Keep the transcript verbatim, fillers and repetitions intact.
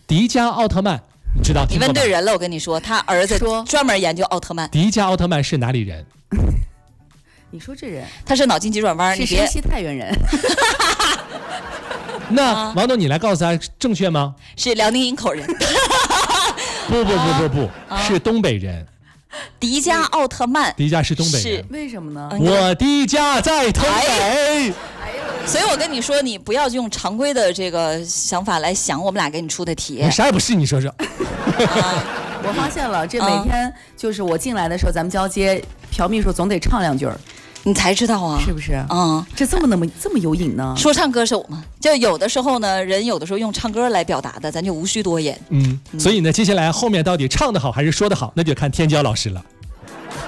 迪迦奥特曼，你知道？ 你问对人了，我跟你说，他儿子专门研究奥特曼。 迪迦奥特曼是哪里人？ 你说这人， 他是脑筋急转弯， 是山西太原人。 那王董，你来告诉他正确吗？ 是辽宁营口人。 不不不不不，啊、是东北人。 迪迦奥特曼， 迪迦是东北人， 为什么呢？ 我迪迦在东北。 所以我跟你说，你不要用常规的这个想法来想我们俩给你出的题。 啥也不是，你说说。 啊、我发现了，这每天就是我进来的时候，咱们交接，朴秘书总得唱两句儿。 你才知道啊， 是不是？ 嗯， 这这么那么这么有瘾呢？ 说唱歌手嘛，就有的时候呢，人有的时候用唱歌来表达的，咱就无需多言。 嗯，所以呢，接下来后面到底唱得好还是说得好，那就看天骄老师了。